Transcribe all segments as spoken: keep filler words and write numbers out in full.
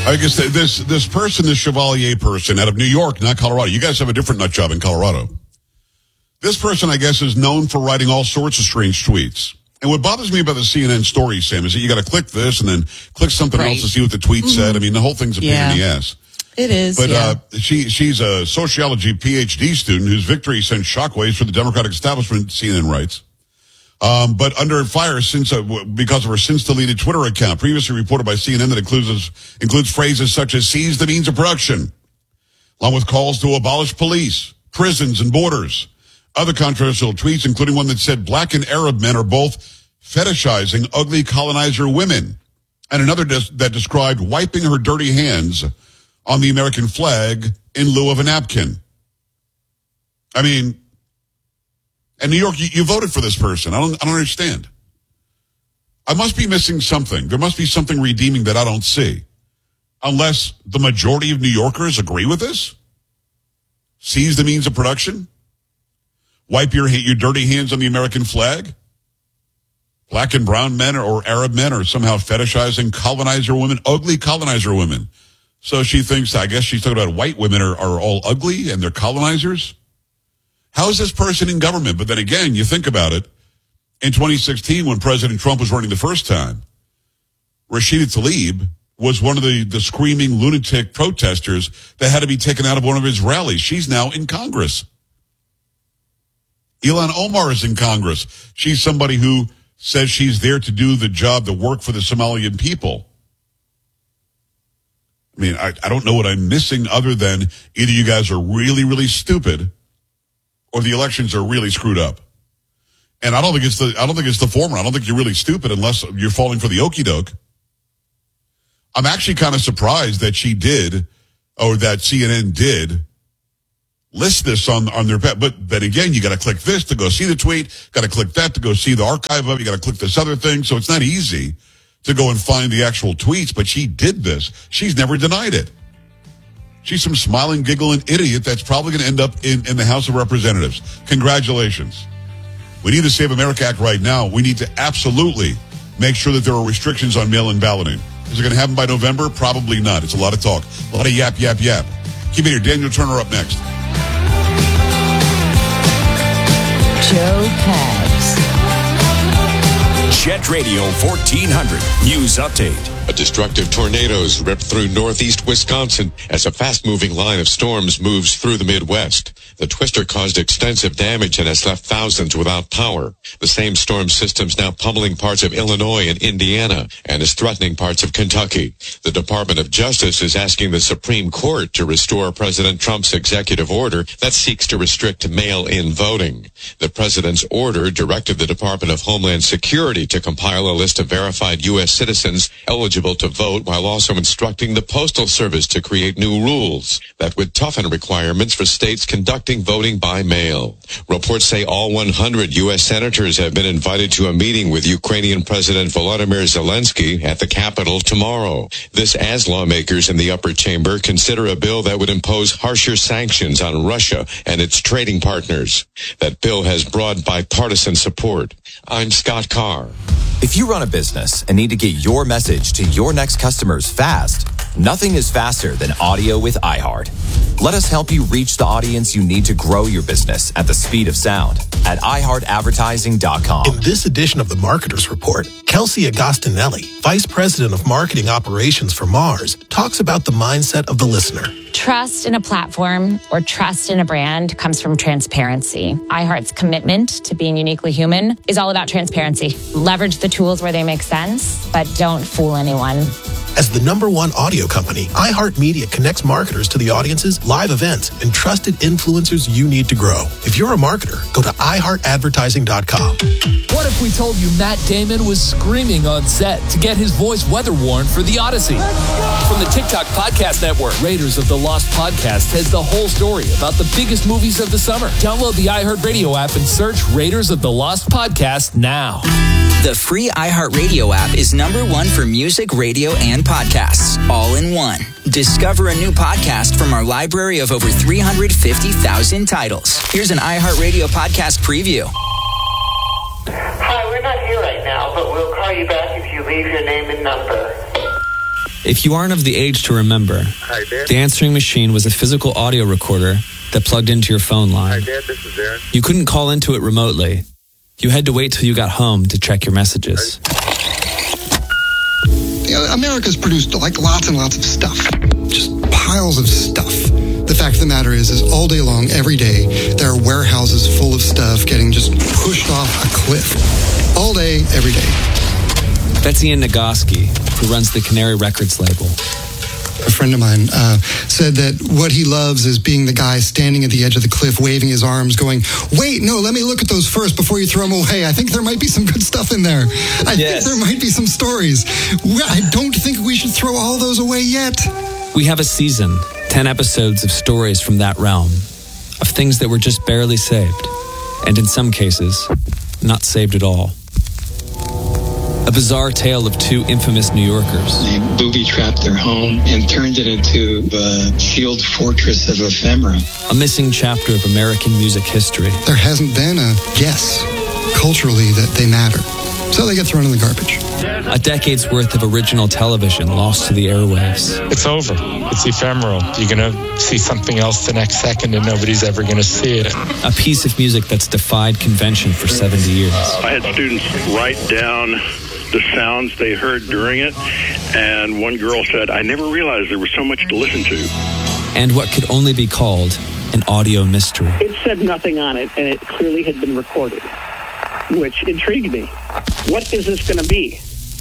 I guess this this person, this Chevalier person out of New York, not Colorado. You guys have a different nut job in Colorado. This person, I guess, is known for writing all sorts of strange tweets. And what bothers me about the C N N story, Sam, is that you got to click this and then click something right. else to see what the tweet mm-hmm. said. I mean, the whole thing's a pain yeah. in the ass. It is, But yeah. uh, she she's a sociology P H D student whose victory sent shockwaves for the Democratic establishment, C N N writes. Um, but under fire since uh, because of her since-deleted Twitter account, previously reported by C N N that includes includes phrases such as "seize the means of production," along with calls to abolish police, prisons, and borders. Other controversial tweets, including one that said black and Arab men are both fetishizing ugly colonizer women, and another des- that described wiping her dirty hands on the American flag in lieu of a napkin. I mean, and New York, you, you voted for this person. I don't, I don't understand. I must be missing something. There must be something redeeming that I don't see. Unless the majority of New Yorkers agree with this? Seize the means of production? Wipe your your dirty hands on the American flag? Black and brown men or Arab men are somehow fetishizing colonizer women, ugly colonizer women. So she thinks, I guess she's talking about white women are, are all ugly and they're colonizers? How is this person in government? But then again, you think about it. In twenty sixteen, when President Trump was running the first time, Rashida Tlaib was one of the, the screaming lunatic protesters that had to be taken out of one of his rallies. She's now in Congress. Ilhan Omar is in Congress. She's somebody who says she's there to do the job, the work for the Somalian people. I mean, I, I don't know what I'm missing other than either you guys are really, really stupid or the elections are really screwed up. And I don't think it's the, I don't think it's the former. I don't think you're really stupid unless you're falling for the okie doke. I'm actually kind of surprised that she did, or that C N N did, list this on, on their, but then again, you got to click this to go see the tweet, got to click that to go see the archive of it, you got to click this other thing, so it's not easy to go and find the actual tweets, but she did this. She's never denied it. She's some smiling, giggling idiot that's probably going to end up in, in the House of Representatives. Congratulations. We need the Save America Act right now. We need to absolutely make sure that there are restrictions on mail-in balloting. Is it going to happen by November? Probably not. It's a lot of talk. A lot of yap, yap, yap. Keep it here. Daniel Turner up next. Joe Pags. Jet Radio fourteen hundred News Update. A destructive tornadoes ripped through northeast Wisconsin as a fast-moving line of storms moves through the Midwest. The twister caused extensive damage and has left thousands without power. The same storm system's now pummeling parts of Illinois and Indiana and is threatening parts of Kentucky. The Department of Justice is asking the Supreme Court to restore President Trump's executive order that seeks to restrict mail-in voting. The president's order directed the Department of Homeland Security to compile a list of verified U S citizens eligible to vote, while also instructing the Postal Service to create new rules that would toughen requirements for states conducting voting by mail. Reports say all one hundred U S senators have been invited to a meeting with Ukrainian President Volodymyr Zelensky at the Capitol tomorrow. This as lawmakers in the upper chamber consider a bill that would impose harsher sanctions on Russia and its trading partners. That bill has broad bipartisan support. I'm Scott Carr. If you run a business and need to get your message to your next customers fast, nothing is faster than audio with iHeart. Let us help you reach the audience you need to grow your business at the speed of sound at i heart advertising dot com. In this edition of the Marketers Report, Kelsey Agostinelli, Vice President of Marketing Operations for Mars, talks about the mindset of the listener. Trust in a platform or trust in a brand comes from transparency. iHeart's commitment to being uniquely human is all about transparency. Leverage the tools where they make sense, but don't fool anyone. As the number one audio company, iHeartMedia connects marketers to the audiences, live events, and trusted influencers you need to grow. If you're a marketer, go to i heart advertising dot com. What if we told you Matt Damon was screaming on set to get his voice weather worn for The Odyssey? From the TikTok Podcast Network, Raiders of the Lost Podcast has the whole story about the biggest movies of the summer. Download the iHeartRadio app and search Raiders of the Lost Podcast now. The free iHeartRadio app is number one for music, radio, and podcasts, all in one. Discover a new podcast from our library of over three hundred fifty thousand titles. Here's an iHeartRadio podcast preview. Hi, we're not here right now, but we'll call you back if you leave your name and number. If you aren't of the age to remember, Hi, Dad. the answering machine was a physical audio recorder that plugged into your phone line. Hi, Dad. This is Aaron. You couldn't call into it remotely. You had to wait till you got home to check your messages. You know, America's produced like lots and lots of stuff. Just piles of stuff. The fact of the matter is, is all day long, every day, there are warehouses full of stuff getting just pushed off a cliff. All day, every day. That's Ian Nagoski, who runs the Canary Records label. A friend of mine uh, said that what he loves is being the guy standing at the edge of the cliff, waving his arms, going, wait, no, let me look at those first before you throw them away. I think there might be some good stuff in there. I yes. think there might be some stories. I don't think we should throw all those away yet. We have a season, ten episodes of stories from that realm, of things that were just barely saved, and in some cases, not saved at all. A bizarre tale of two infamous New Yorkers. They booby-trapped their home and turned it into a shield fortress of ephemera. A missing chapter of American music history. There hasn't been a guess culturally that they matter. So they get thrown in the garbage. A decade's worth of original television lost to the airwaves. It's over. It's ephemeral. You're going to see something else the next second and nobody's ever going to see it. A piece of music that's defied convention for seventy years. I had students write down the sounds they heard during it, and one girl said, I never realized there was so much to listen to. And what could only be called an audio mystery. It said nothing on it, and it clearly had been recorded, which intrigued me. What is this going to be?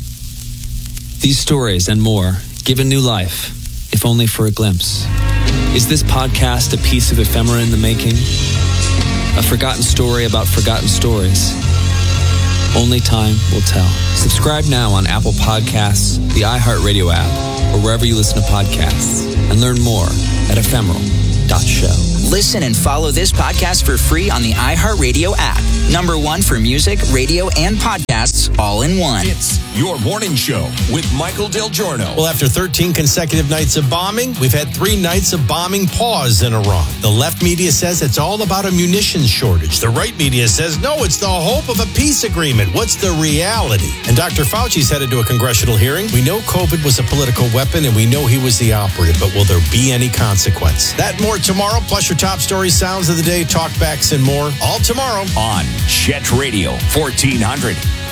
These stories and more given new life, if only for a glimpse. Is this podcast a piece of ephemera in the making? A forgotten story about forgotten stories? Only time will tell. Subscribe now on Apple Podcasts, the iHeartRadio app, or wherever you listen to podcasts, and learn more at ephemeral dot show. Listen and follow this podcast for free on the iHeartRadio app. Number one for music, radio, and podcasts all in one. It's your morning show with Michael Del Giorno. Well, after thirteen consecutive nights of bombing, we've had three nights of bombing pause in Iran. The left media says it's all about a munitions shortage. The right media says, no, it's the hope of a peace agreement. What's the reality? And Doctor Fauci's headed to a congressional hearing. We know COVID was a political weapon, and we know he was the operative, but will there be any consequence? That more tomorrow, plus your top stories, sounds of the day, talkbacks, and more. All tomorrow on Chet Radio fourteen hundred.